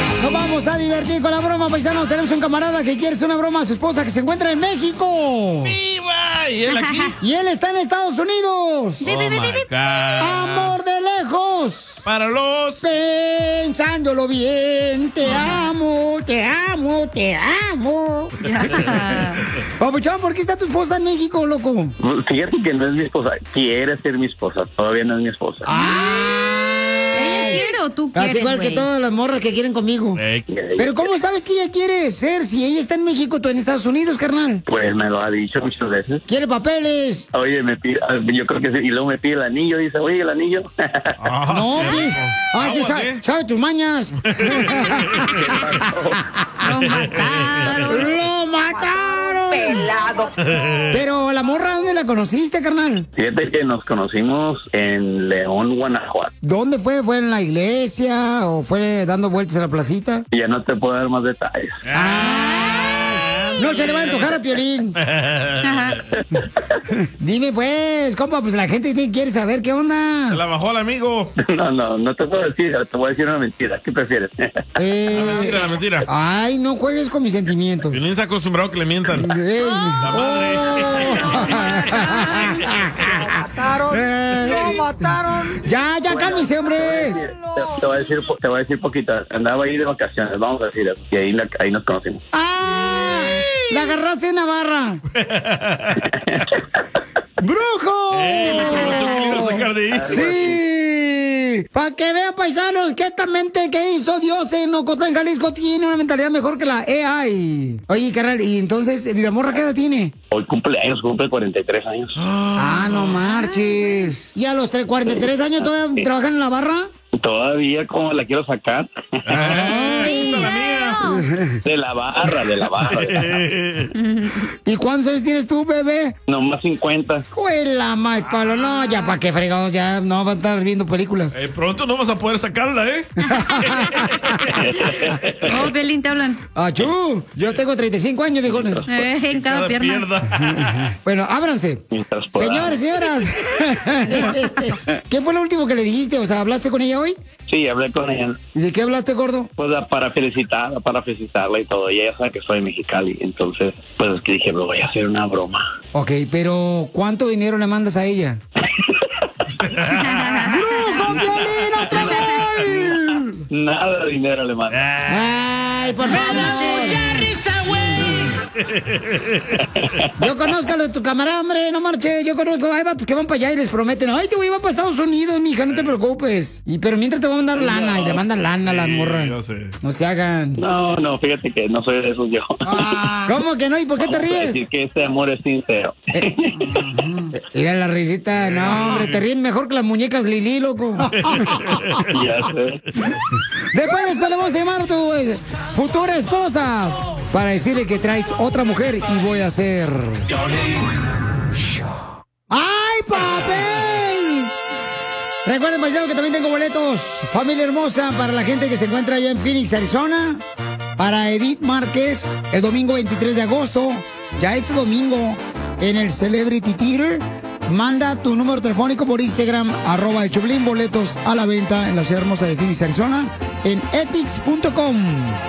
Nos vamos a divertir con la broma, paisanos. Tenemos un camarada que quiere hacer una broma a su esposa que se encuentra en México. ¡Viva! ¿Y él aquí? Y él está en Estados Unidos. Oh my God. Amor de lejos. Para los... Pensándolo bien, te amo, te amo, te amo. Papuchón, ¿por qué está tu esposa en México, loco? Fíjate que no es mi esposa, quiere ser mi esposa, todavía no es mi esposa. ¿Ella quiere o tú quieres, Casi igual que güey? todas las morras que quieren conmigo. Pero ¿cómo sabes que ella quiere ser si ella está en México, tú en Estados Unidos, carnal? Pues me lo ha dicho muchas veces. Quiere papeles. Oye, me pide, yo creo que sí, y luego me pide el anillo, dice, oye, el anillo. No, pues. Que sabe tus mañas. Lo mataron. ¡Lo mataron! Pelado. Pero la morra, ¿dónde la conociste, carnal? Fíjate que nos conocimos en León, Guanajuato. ¿Dónde fue? ¿Fue en la iglesia o fue dando vueltas en la placita? Ya no te puedo dar más detalles. No se le va a antojar a Piolín. Dime pues, compa, pues la gente quiere saber qué onda. Se la bajó al amigo. No te puedo decir, te voy a decir una mentira. ¿Qué prefieres? La mentira. Ay, no juegues con mis sentimientos. Piolín está acostumbrado a que le mientan. La madre. Lo mataron. Ya, cálmese, hombre. Te voy a decir poquito. Andaba ahí de vacaciones, vamos a decir eso. Y ahí nos conocimos. La agarraste en Navarra. ¡Brujo! Sí. Para que vean, paisanos, que esta mente que hizo Dios en Ocotlán, Jalisco, tiene una mentalidad mejor que la AI. Oye, carnal, y entonces, ¿y la morra qué edad tiene? Hoy cumple 43 años. No marches. ¿Y a los 43 años todavía trabajan en la barra? Todavía, ¿cómo la quiero sacar? De la barra. ¿Y cuántos años tienes tú, bebé? Nomás 50. ¡Cuela, más palo! No, ya para qué fregados, ya no va a estar viendo películas. Pronto no vas a poder sacarla, ¿eh? Oh, Belín, te hablan. ¡Achú! Yo tengo 35 años, viejones. En cada pierna. Bueno, ábranse. Señores, señoras. ¿Qué fue lo último que le dijiste? O sea, ¿hablaste con ella hoy? Sí, hablé con ella. ¿Y de qué hablaste, gordo? Pues para felicitarla y todo. Y ella sabe que soy Mexicali. Entonces, pues que dije, voy a hacer una broma. Ok, pero ¿cuánto dinero le mandas a ella? ¡Brujo, Piolín, otra vez! Nada de dinero le mando. ¡Ay, por favor! Mucha risa, güey. Yo conozco a tu camarada, hombre, no marche. Yo conozco, hay vatos que van para allá y les prometen, ay, te voy a ir para Estados Unidos, mija, no te preocupes. Pero mientras te voy a mandar lana, y le mandan lana a las morras. No se hagan. No, fíjate que no soy de esos yo. ¿Cómo que no? ¿Y por qué te ríes? Decir que este amor es sincero. Mira la risita, no, hombre, te ríen mejor que las muñecas Lili, loco. Ya sé. Después de eso le vamos a llamar a tu futura esposa para decirle que traes otra mujer y voy a hacer... ¡Ay, papel! Recuerden, paisanos, que también tengo boletos, familia hermosa, para la gente que se encuentra allá en Phoenix, Arizona, para Edith Márquez, el domingo 23 de agosto, ya este domingo, en el Celebrity Theater. Manda tu número telefónico por Instagram, @el Choplin, boletos a la venta en la ciudad hermosa de Phoenix, Arizona, en etix.com.